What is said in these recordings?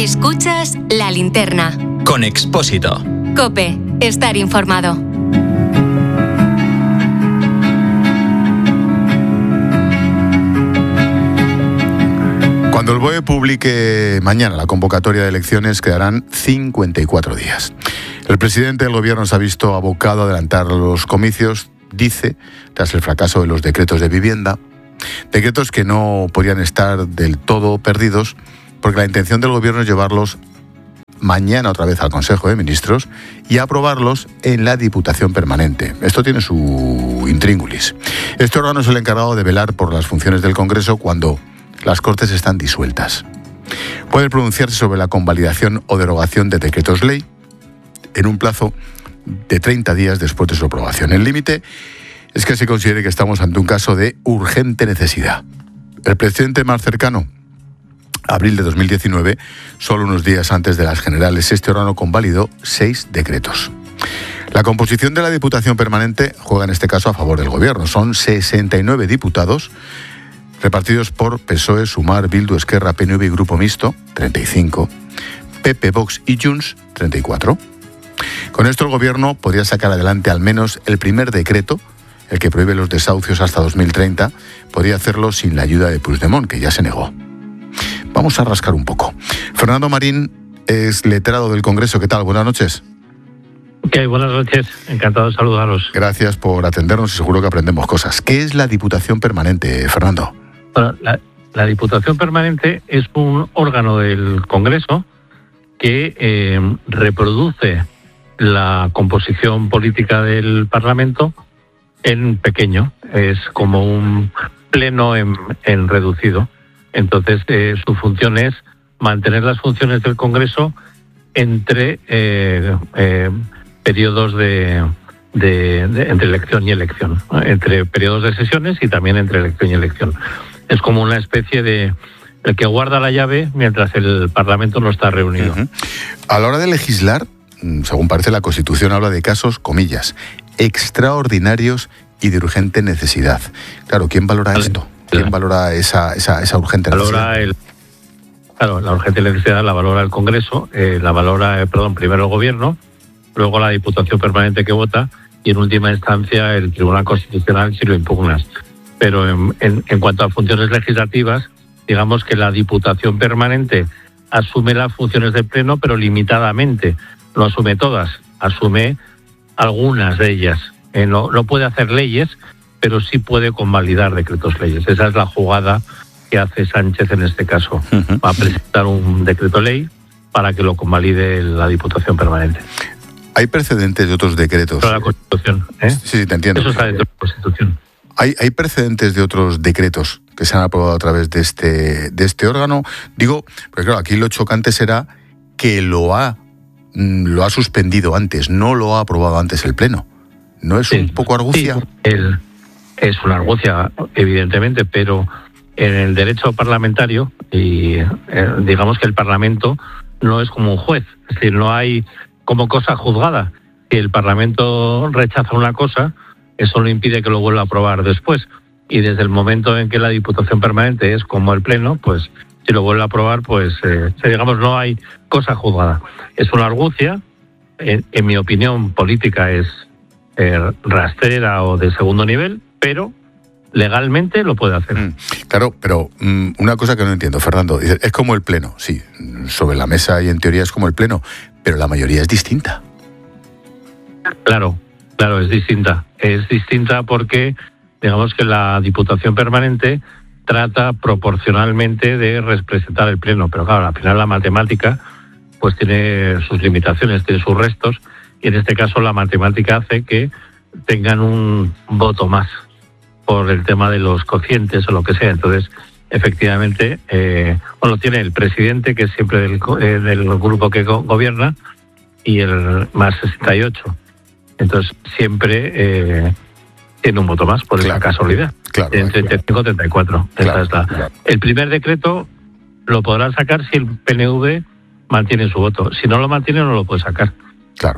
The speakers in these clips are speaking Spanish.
Escuchas La Linterna. Con Expósito. COPE. Estar informado. Cuando el BOE publique mañana la convocatoria de elecciones, quedarán 54 días. El presidente del gobierno se ha visto abocado a adelantar los comicios, dice, tras el fracaso de los decretos de vivienda, decretos que no podrían estar del todo perdidos, porque la intención del gobierno es llevarlos mañana otra vez al Consejo de Ministros y aprobarlos en la Diputación Permanente. Esto tiene su intríngulis. Este órgano es el encargado de velar por las funciones del Congreso cuando las Cortes están disueltas. Puede pronunciarse sobre la convalidación o derogación de decretos ley en un plazo de 30 días después de su aprobación. El límite es que se considere que estamos ante un caso de urgente necesidad. El presidente más cercano, abril de 2019, solo unos días antes de las generales, este órgano convalidó 6 decretos. La composición de la Diputación Permanente juega en este caso a favor del gobierno. Son 69 diputados repartidos por PSOE, Sumar, Bildu, Esquerra, PNV y Grupo Mixto, 35, PP, Vox y Junts, 34. Con esto el gobierno podría sacar adelante al menos el primer decreto, el que prohíbe los desahucios hasta 2030, podría hacerlo sin la ayuda de Puigdemont, que ya se negó. Vamos a rascar un poco. Fernando Marín es letrado del Congreso. ¿Qué tal? Buenas noches. Buenas noches. Encantado de saludaros. Gracias por atendernos y seguro que aprendemos cosas. ¿Qué es la Diputación Permanente, Fernando? Bueno, la Diputación Permanente es un órgano del Congreso que reproduce la composición política del Parlamento en pequeño. Es como un pleno en reducido. Entonces, su función es mantener las funciones del Congreso entre periodos entre elección y elección, entre periodos de sesiones y también entre elección y elección. Es como una especie de el que guarda la llave mientras el Parlamento no está reunido. Uh-huh. A la hora de legislar, según parece la Constitución, habla de casos, comillas, extraordinarios y de urgente necesidad. Claro, ¿quién valora esto? ¿Quién valora esa urgente necesidad? La urgente necesidad la valora el Congreso, la valora, primero el Gobierno, luego la Diputación Permanente que vota y en última instancia el Tribunal Constitucional si lo impugnas. Pero en cuanto a funciones legislativas, digamos que la Diputación Permanente asume las funciones del Pleno, pero limitadamente. No asume todas, asume algunas de ellas. No puede hacer leyes, pero sí puede convalidar decretos leyes. Esa es la jugada que hace Sánchez en este caso. Va a presentar un decreto ley para que lo convalide la Diputación Permanente. ¿Hay precedentes de otros decretos? Pero la Constitución, Sí, te entiendo. Eso está dentro de la Constitución. ¿Hay precedentes de otros decretos que se han aprobado a través de este órgano? Digo, porque claro, aquí lo chocante será que lo ha suspendido antes, no lo ha aprobado antes el Pleno. ¿No es un poco argucia? Sí, es una argucia, evidentemente, pero en el derecho parlamentario, y digamos que el Parlamento no es como un juez, es decir, no hay como cosa juzgada. Si el Parlamento rechaza una cosa, eso no impide que lo vuelva a aprobar después. Y desde el momento en que la Diputación Permanente es como el Pleno, pues si lo vuelve a aprobar, pues digamos no hay cosa juzgada. Es una argucia, en mi opinión política es rastrera o de segundo nivel, pero legalmente lo puede hacer. Claro, pero una cosa que no entiendo, Fernando, es como el Pleno, sí, sobre la mesa y en teoría es como el Pleno, pero la mayoría es distinta. Claro, es distinta. Es distinta porque, digamos que la Diputación Permanente trata proporcionalmente de representar el Pleno, pero claro, al final la matemática pues tiene sus limitaciones, tiene sus restos, y en este caso la matemática hace que tengan un voto más por el tema de los cocientes o lo que sea. Entonces, efectivamente, tiene el presidente, que es siempre del grupo que gobierna, y el más 68. Entonces, siempre tiene un voto más, por esa casualidad. En 35 o 34. El primer decreto lo podrán sacar si el PNV mantiene su voto. Si no lo mantiene, no lo puede sacar. Claro.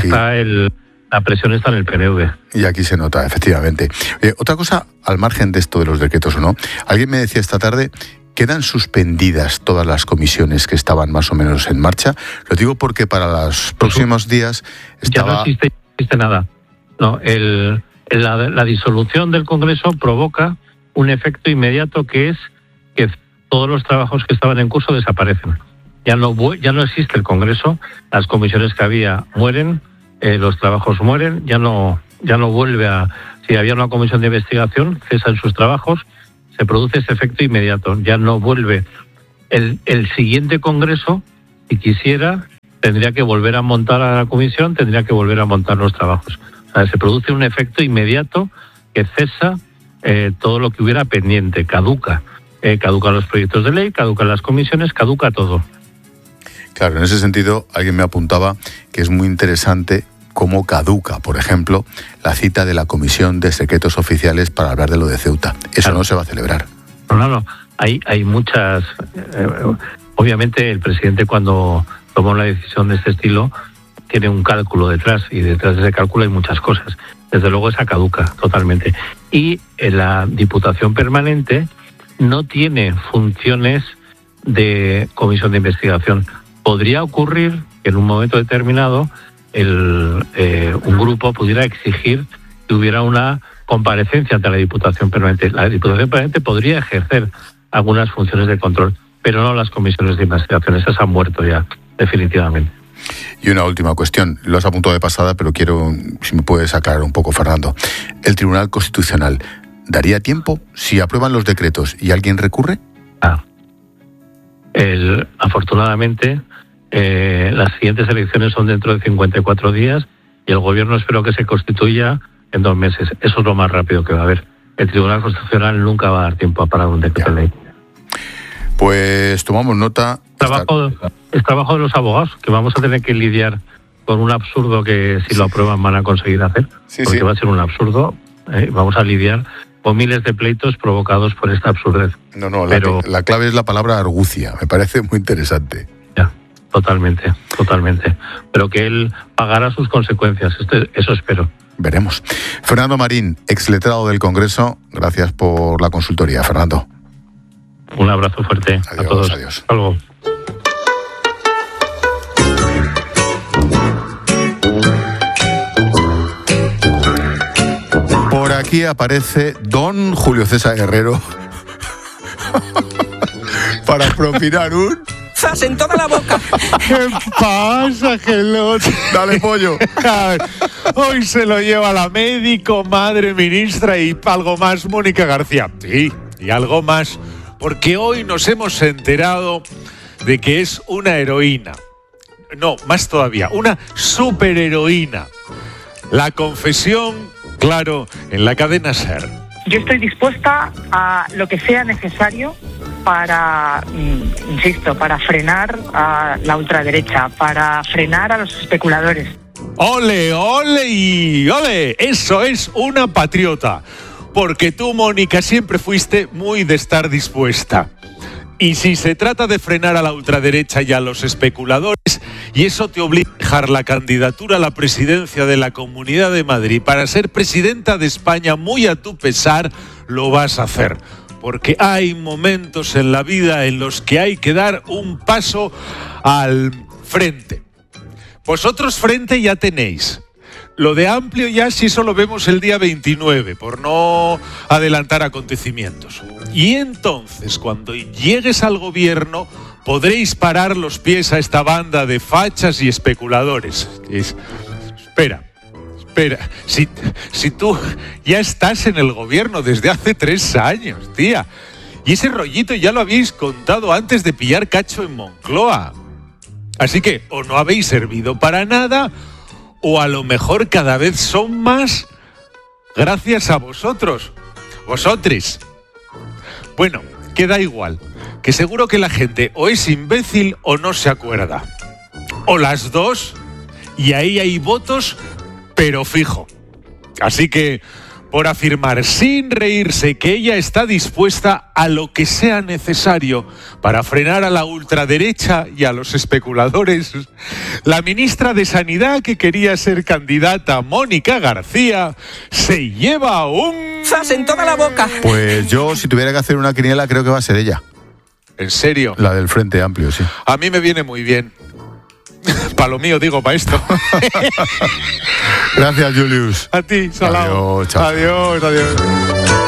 La presión está en el PNV. Y aquí se nota, efectivamente. Otra cosa, al margen de esto de los decretos o no, alguien me decía esta tarde ¿quedan suspendidas todas las comisiones que estaban más o menos en marcha? Lo digo porque para los próximos días estaba... Ya no existe nada. No, la disolución del Congreso provoca un efecto inmediato, que es que todos los trabajos que estaban en curso desaparecen. Ya no existe el Congreso, las comisiones que había mueren, los trabajos mueren, ya no vuelve a... Si había una comisión de investigación, cesan sus trabajos, se produce ese efecto inmediato, ya no vuelve. El siguiente Congreso, si quisiera, tendría que volver a montar a la comisión, tendría que volver a montar los trabajos. O sea, se produce un efecto inmediato que cesa todo lo que hubiera pendiente, caducan los proyectos de ley, caducan las comisiones, caduca todo. Claro, en ese sentido, alguien me apuntaba que es muy interesante cómo caduca, por ejemplo, la cita de la Comisión de Secretos Oficiales para hablar de lo de Ceuta. Eso claro. No se va a celebrar. No. Hay muchas... obviamente, el presidente, cuando tomó una decisión de este estilo, tiene un cálculo detrás, y detrás de ese cálculo hay muchas cosas. Desde luego, esa caduca totalmente. Y la Diputación Permanente no tiene funciones de comisión de investigación. Podría ocurrir que en un momento determinado un grupo pudiera exigir que hubiera una comparecencia ante la Diputación Permanente. La Diputación Permanente podría ejercer algunas funciones de control, pero no las comisiones de investigación. Esas han muerto ya, definitivamente. Y una última cuestión, lo has apuntado de pasada, pero quiero, si me puedes aclarar un poco, Fernando. ¿El Tribunal Constitucional daría tiempo si aprueban los decretos y alguien recurre? Afortunadamente, las siguientes elecciones son dentro de 54 días y el gobierno espero que se constituya en 2 meses. Eso es lo más rápido que va a haber. El Tribunal Constitucional nunca va a dar tiempo a parar un decreto de ley. Pues tomamos nota. Es trabajo de los abogados, que vamos a tener que lidiar con un absurdo que si lo aprueban van a conseguir hacer, porque va a ser un absurdo. Vamos a lidiar con miles de pleitos provocados por esta absurdez. Pero la clave es la palabra argucia, me parece muy interesante. Ya, totalmente. Pero que él pagará sus consecuencias, eso espero. Veremos. Fernando Marín, exletrado del Congreso, gracias por la consultoría, Fernando. Un abrazo fuerte a todos. Adiós. Hasta luego. Por aquí aparece don Julio César Herrero para propinar un... ¡Zas en toda la boca! ¿Qué pasa, Gelot? Dale, pollo. Hoy se lo lleva la médico, madre ministra y algo más, Mónica García. Sí, y algo más, porque hoy nos hemos enterado de que es una heroína. No, más todavía, una superheroína. La confesión, claro, en la cadena SER. Yo estoy dispuesta a lo que sea necesario para, insisto, para frenar a la ultraderecha, para frenar a los especuladores. ¡Ole, ole y ole! Eso es una patriota. Porque tú, Mónica, siempre fuiste muy de estar dispuesta. Y si se trata de frenar a la ultraderecha y a los especuladores, y eso te obliga a dejar la candidatura a la presidencia de la Comunidad de Madrid para ser presidenta de España muy a tu pesar, lo vas a hacer. Porque hay momentos en la vida en los que hay que dar un paso al frente. Vosotros frente ya tenéis. Lo de amplio ya sí solo vemos el día 29, por no adelantar acontecimientos. Y entonces, cuando llegues al gobierno, podréis parar los pies a esta banda de fachas y especuladores. Espera. Si tú ya estás en el gobierno desde hace 3 años, tía. Y ese rollito ya lo habéis contado antes de pillar cacho en Moncloa. Así que o no habéis servido para nada, o a lo mejor cada vez son más gracias a vosotros. Vosotres. Bueno, que da igual. Que seguro que la gente o es imbécil o no se acuerda. O las dos, y ahí hay votos, pero fijo. Así que, por afirmar sin reírse que ella está dispuesta a lo que sea necesario para frenar a la ultraderecha y a los especuladores, la ministra de Sanidad, que quería ser candidata, Mónica García, se lleva un... ¡Zas en toda la boca! Pues yo, si tuviera que hacer una quiniela, creo que va a ser ella. ¿En serio? La del Frente Amplio, sí. A mí me viene muy bien. Para lo mío, digo, para esto. Gracias, Julius. A ti, Salao. Adiós, chao. Adiós, adiós.